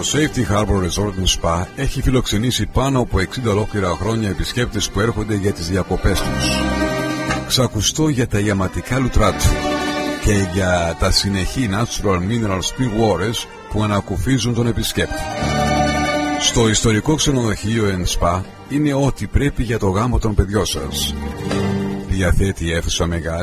Safety Harbor Resort & Spa έχει φιλοξενήσει πάνω από 60 ολόκληρα χρόνια επισκέπτες που έρχονται για τις διακοπές τους. Ξακουστό για τα ιαματικά λουτρά του και για τα συνεχή natural mineral spring waters που ανακουφίζουν τον επισκέπτη. Στο ιστορικό ξενοδοχείο Spa είναι ό,τι πρέπει για το γάμο των παιδιών σας. Διαθέτει αίθουσα μεγάλη